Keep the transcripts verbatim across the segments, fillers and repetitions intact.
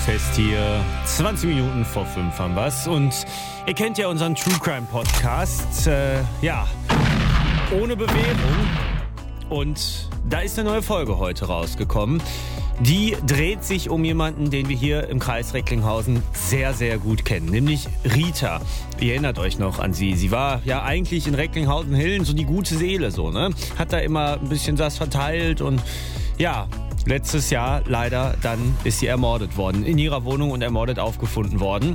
Fest hier. zwanzig Minuten vor fünf haben wir's. Und ihr kennt ja unseren True Crime Podcast. Äh, ja, ohne Bewährung. Und da ist eine neue Folge heute rausgekommen. Die dreht sich um jemanden, den wir hier im Kreis Recklinghausen sehr, sehr gut kennen. Nämlich Rita. Ihr erinnert euch noch an sie. Sie war ja eigentlich in Recklinghausen-Hillen so die gute Seele, so, ne? Hat da immer ein bisschen was verteilt und ja, letztes Jahr leider, dann ist sie ermordet worden. In ihrer Wohnung und ermordet aufgefunden worden.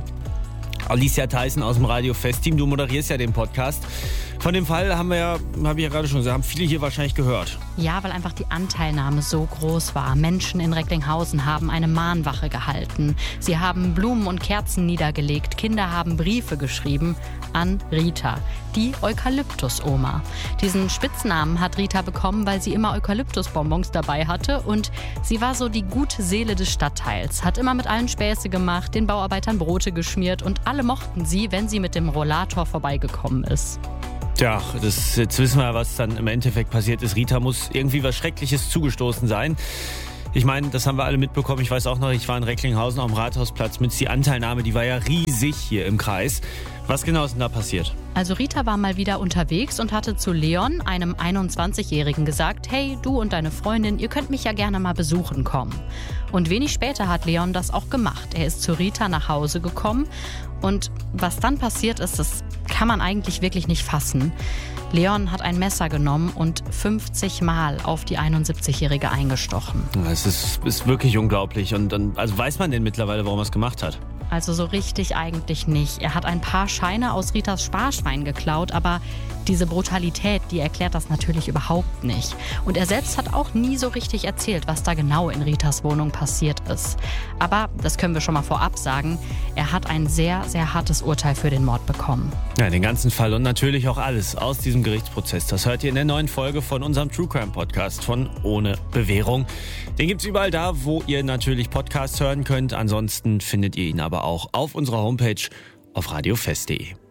Alicia Theissen aus dem Radio Fest-Team, du moderierst ja den Podcast. Von dem Fall haben wir ja, habe ich ja gerade schon gesagt, haben viele hier wahrscheinlich gehört. Ja, weil einfach die Anteilnahme so groß war. Menschen in Recklinghausen haben eine Mahnwache gehalten. Sie haben Blumen und Kerzen niedergelegt. Kinder haben Briefe geschrieben an Rita, die Eukalyptus-Oma. Diesen Spitznamen hat Rita bekommen, weil sie immer Eukalyptusbonbons dabei hatte. Und sie war so die gute Seele des Stadtteils. Hat immer mit allen Späße gemacht, den Bauarbeitern Brote geschmiert. Und alle mochten sie, wenn sie mit dem Rollator vorbeigekommen ist. Tja, das, jetzt wissen wir, was dann im Endeffekt passiert ist. Rita muss irgendwie was Schreckliches zugestoßen sein. Ich meine, das haben wir alle mitbekommen. Ich weiß auch noch, ich war in Recklinghausen am Rathausplatz mit die Anteilnahme, die war ja riesig hier im Kreis. Was genau ist denn da passiert? Also Rita war mal wieder unterwegs und hatte zu Leon, einem einundzwanzigjährigen, gesagt, hey, du und deine Freundin, ihr könnt mich ja gerne mal besuchen kommen. Und wenig später hat Leon das auch gemacht. Er ist zu Rita nach Hause gekommen und was dann passiert ist, das kann man eigentlich wirklich nicht fassen. Leon hat ein Messer genommen und fünfzig Mal auf die einundsiebzigjährige eingestochen. Das ist, ist wirklich unglaublich. Und dann, also weiß man denn mittlerweile, warum er es gemacht hat? Also so richtig eigentlich nicht. Er hat ein paar Scheine aus Ritas Sparschwein geklaut, aber diese Brutalität, die erklärt das natürlich überhaupt nicht. Und er selbst hat auch nie so richtig erzählt, was da genau in Ritas Wohnung passiert ist. Aber, das können wir schon mal vorab sagen, er hat ein sehr, sehr hartes Urteil für den Mord bekommen. Ja, den ganzen Fall und natürlich auch alles aus diesem Gerichtsprozess. Das hört ihr in der neuen Folge von unserem True Crime Podcast von Ohne Bewährung. Den gibt's überall da, wo ihr natürlich Podcasts hören könnt. Ansonsten findet ihr ihn aber auch auf unserer Homepage auf radiofest punkt de.